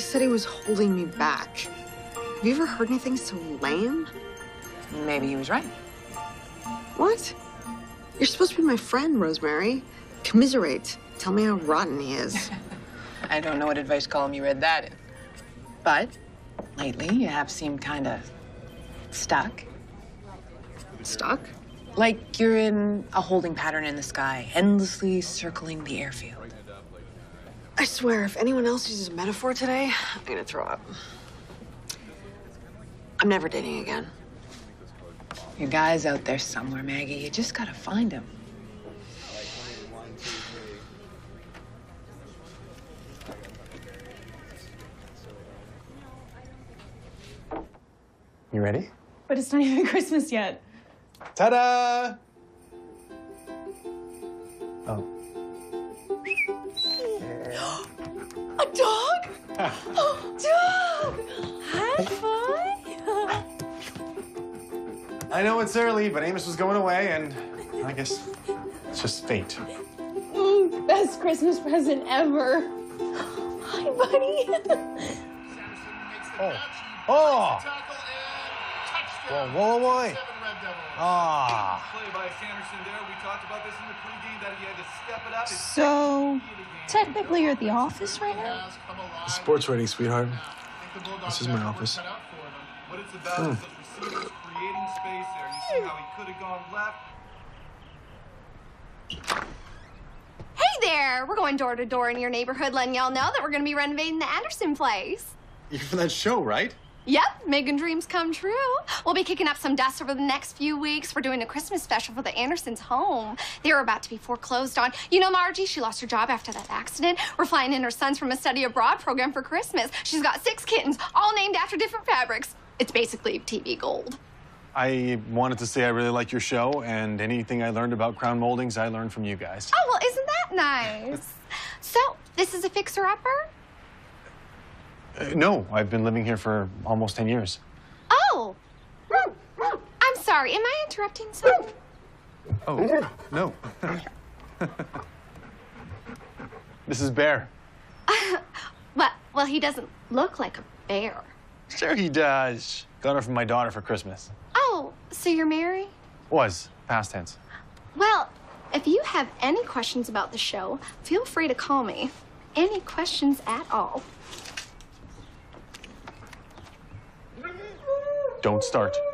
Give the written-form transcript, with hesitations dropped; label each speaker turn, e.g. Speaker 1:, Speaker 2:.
Speaker 1: said he was holding me back. Have you ever heard anything so lame?
Speaker 2: Maybe he was right.
Speaker 1: What? You're supposed to be my friend, Rosemary. Commiserate. Tell me how rotten he is.
Speaker 2: I don't know what advice column you read that in. But lately, you have seemed kind of stuck.
Speaker 1: Stuck?
Speaker 2: Like you're in a holding pattern in the sky, endlessly circling the airfield.
Speaker 1: I swear, if anyone else uses a metaphor today, I'm gonna throw up. I'm never dating again.
Speaker 2: Your guy's out there somewhere, Maggie. You just gotta find him.
Speaker 3: You ready?
Speaker 4: But it's not even Christmas yet.
Speaker 3: Ta-da! Oh.
Speaker 4: A dog? Oh, dog! Hi, boy.
Speaker 3: I know it's early, but Amos was going away, and I guess it's just fate.
Speaker 4: Best Christmas present ever. Hi, buddy.
Speaker 3: Oh. Oh! Whoa, whoa, whoa, whoa. Ah.
Speaker 5: Play by Sanderson there. We talked about this in the pregame that he had to step it up.
Speaker 4: So, technically you're at the office right now?
Speaker 3: The sport's ready, sweetheart. This is my office.
Speaker 5: What it's about is those receivers creating space there. You see how he could have gone left.
Speaker 6: Hey there! We're going door to door in your neighborhood, letting y'all know that we're going to be renovating the Anderson place.
Speaker 3: You're from that show, right?
Speaker 6: Yep, making dreams come true. We'll be kicking up some dust over the next few weeks. We're doing a Christmas special for the Andersons' home. They were about to be foreclosed on. You know Margie, she lost her job after that accident. We're flying in her sons from a study abroad program for Christmas. She's got 6 kittens, all named after different fabrics. It's basically TV gold.
Speaker 3: I wanted to say I really like your show, and anything I learned about crown moldings, I learned from you guys.
Speaker 6: Oh, well, isn't that nice? So, this is a fixer-upper?
Speaker 3: No, I've been living here for almost 10 years.
Speaker 6: Oh! I'm sorry, am I interrupting something?
Speaker 3: Oh, no. This is Bear.
Speaker 6: Well, he doesn't look like a bear.
Speaker 3: Sure he does. Got her from my daughter for Christmas.
Speaker 6: Oh, so you're married?
Speaker 3: Was, past tense.
Speaker 6: Well, if you have any questions about the show, feel free to call me. Any questions at all.
Speaker 3: Don't start.